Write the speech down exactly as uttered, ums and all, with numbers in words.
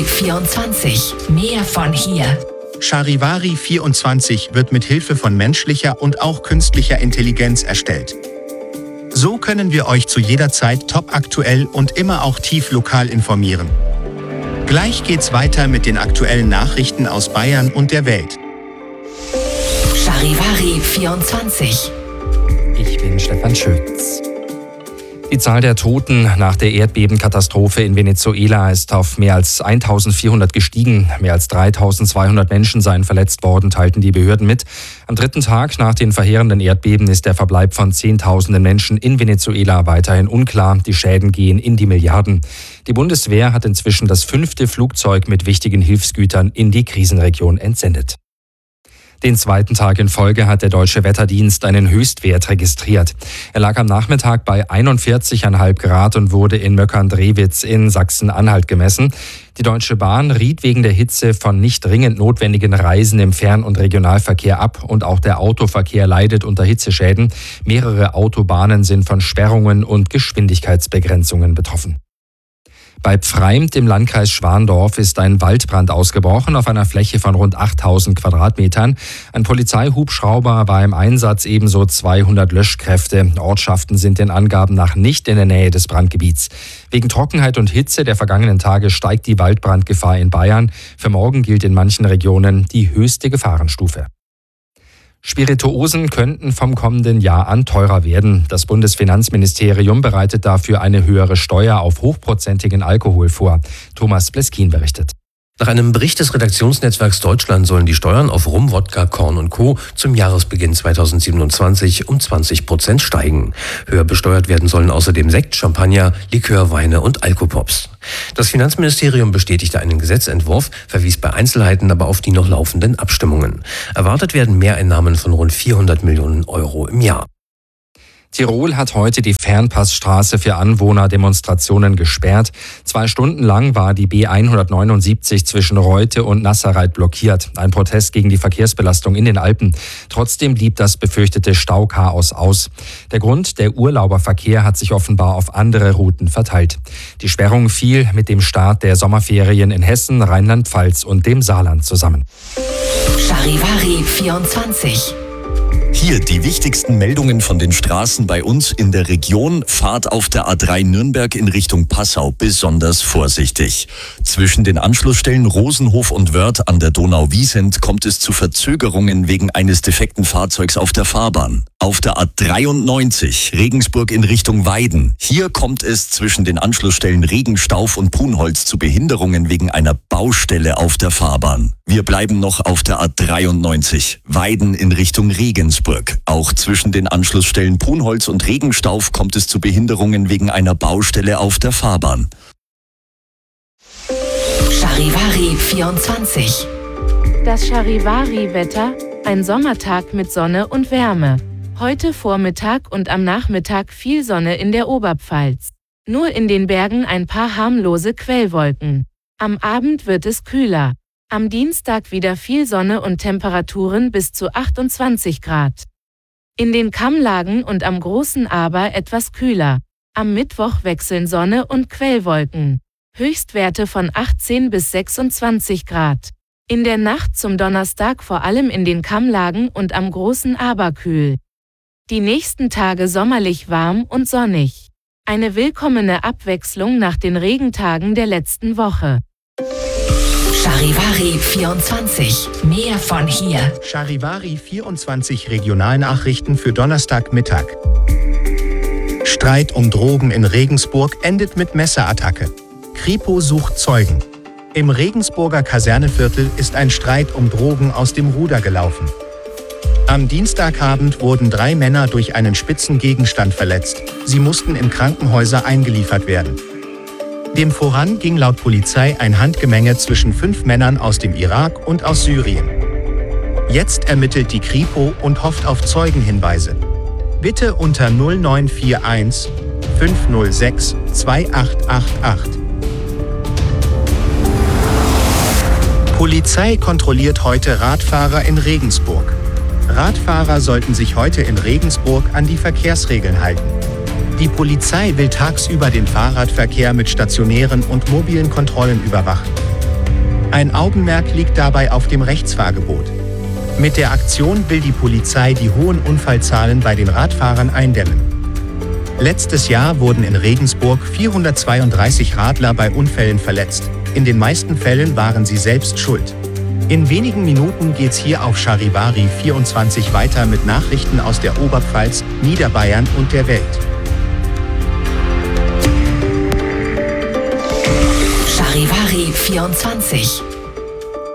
Charivari vierundzwanzig. Mehr von hier. Charivari vierundzwanzig wird mit Hilfe von menschlicher und auch künstlicher Intelligenz erstellt. So können wir euch zu jeder Zeit topaktuell und immer auch tief lokal informieren. Gleich geht's weiter mit den aktuellen Nachrichten aus Bayern und der Welt. Charivari vierundzwanzig. Ich bin Stefan Schütz. Die Zahl der Toten nach der Erdbebenkatastrophe in Venezuela ist auf mehr als eintausendvierhundert gestiegen. Mehr als dreitausendzweihundert Menschen seien verletzt worden, teilten die Behörden mit. Am dritten Tag nach den verheerenden Erdbeben ist der Verbleib von Zehntausenden Menschen in Venezuela weiterhin unklar. Die Schäden gehen in die Milliarden. Die Bundeswehr hat inzwischen das fünfte Flugzeug mit wichtigen Hilfsgütern in die Krisenregion entsendet. Den zweiten Tag in Folge hat der Deutsche Wetterdienst einen Höchstwert registriert. Er lag am Nachmittag bei einundvierzig Komma fünf Grad und wurde in Möckern-Drewitz in Sachsen-Anhalt gemessen. Die Deutsche Bahn riet wegen der Hitze von nicht dringend notwendigen Reisen im Fern- und Regionalverkehr ab und auch der Autoverkehr leidet unter Hitzeschäden. Mehrere Autobahnen sind von Sperrungen und Geschwindigkeitsbegrenzungen betroffen. Bei Pfreimt im Landkreis Schwandorf ist ein Waldbrand ausgebrochen auf einer Fläche von rund achttausend Quadratmetern. Ein Polizeihubschrauber war im Einsatz, ebenso zweihundert Löschkräfte. Ortschaften sind den Angaben nach nicht in der Nähe des Brandgebiets. Wegen Trockenheit und Hitze der vergangenen Tage steigt die Waldbrandgefahr in Bayern. Für morgen gilt in manchen Regionen die höchste Gefahrenstufe. Spirituosen könnten vom kommenden Jahr an teurer werden. Das Bundesfinanzministerium bereitet dafür eine höhere Steuer auf hochprozentigen Alkohol vor. Thomas Bleskin berichtet. Nach einem Bericht des Redaktionsnetzwerks Deutschland sollen die Steuern auf Rum, Wodka, Korn und Co. zum Jahresbeginn zweitausendsiebenundzwanzig um zwanzig Prozent steigen. Höher besteuert werden sollen außerdem Sekt, Champagner, Likör, Weine und Alkopops. Das Finanzministerium bestätigte einen Gesetzentwurf, verwies bei Einzelheiten aber auf die noch laufenden Abstimmungen. Erwartet werden Mehreinnahmen von rund vierhundert Millionen Euro im Jahr. Tirol hat heute die Fernpassstraße für Anwohnerdemonstrationen gesperrt. Zwei Stunden lang war die B hundertneunundsiebzig zwischen Reute und Nasserreit blockiert. Ein Protest gegen die Verkehrsbelastung in den Alpen. Trotzdem blieb das befürchtete Stauchaos aus. Der Grund, der Urlauberverkehr hat sich offenbar auf andere Routen verteilt. Die Sperrung fiel mit dem Start der Sommerferien in Hessen, Rheinland-Pfalz und dem Saarland zusammen. Charivari vierundzwanzig. Hier die wichtigsten Meldungen von den Straßen bei uns in der Region. Fahrt auf der A drei Nürnberg in Richtung Passau besonders vorsichtig. Zwischen den Anschlussstellen Rosenhof und Wörth an der Donau-Wiesent kommt es zu Verzögerungen wegen eines defekten Fahrzeugs auf der Fahrbahn. Auf der A dreiundneunzig Regensburg in Richtung Weiden. Hier kommt es zwischen den Anschlussstellen Regenstauf und Punholz zu Behinderungen wegen einer Baustelle auf der Fahrbahn. Wir bleiben noch auf der A dreiundneunzig Weiden in Richtung Regensburg. Auch zwischen den Anschlussstellen Punholz und Regenstauf kommt es zu Behinderungen wegen einer Baustelle auf der Fahrbahn. Charivari vierundzwanzig. Das Charivari-Wetter, ein Sommertag mit Sonne und Wärme. Heute Vormittag und am Nachmittag viel Sonne in der Oberpfalz. Nur in den Bergen ein paar harmlose Quellwolken. Am Abend wird es kühler. Am Dienstag wieder viel Sonne und Temperaturen bis zu achtundzwanzig Grad. In den Kammlagen und am Großen Aber etwas kühler. Am Mittwoch wechseln Sonne und Quellwolken. Höchstwerte von achtzehn bis sechsundzwanzig Grad. In der Nacht zum Donnerstag vor allem in den Kammlagen und am Großen Aber kühl. Die nächsten Tage sommerlich warm und sonnig. Eine willkommene Abwechslung nach den Regentagen der letzten Woche. Charivari vierundzwanzig. Mehr von hier. Charivari vierundzwanzig Regionalnachrichten für Donnerstagmittag. Streit um Drogen in Regensburg endet mit Messerattacke. Kripo sucht Zeugen. Im Regensburger Kaserneviertel ist ein Streit um Drogen aus dem Ruder gelaufen. Am Dienstagabend wurden drei Männer durch einen spitzen Gegenstand verletzt. Sie mussten in Krankenhäuser eingeliefert werden. Dem voran ging laut Polizei ein Handgemenge zwischen fünf Männern aus dem Irak und aus Syrien. Jetzt ermittelt die Kripo und hofft auf Zeugenhinweise. Bitte unter null neun vier eins fünf null sechs zwei acht acht acht. Polizei kontrolliert heute Radfahrer in Regensburg. Radfahrer sollten sich heute in Regensburg an die Verkehrsregeln halten. Die Polizei will tagsüber den Fahrradverkehr mit stationären und mobilen Kontrollen überwachen. Ein Augenmerk liegt dabei auf dem Rechtsfahrgebot. Mit der Aktion will die Polizei die hohen Unfallzahlen bei den Radfahrern eindämmen. Letztes Jahr wurden in Regensburg vierhundertzweiunddreißig Radler bei Unfällen verletzt. In den meisten Fällen waren sie selbst schuld. In wenigen Minuten geht's hier auf Charivari vierundzwanzig weiter mit Nachrichten aus der Oberpfalz, Niederbayern und der Welt. Charivari vierundzwanzig.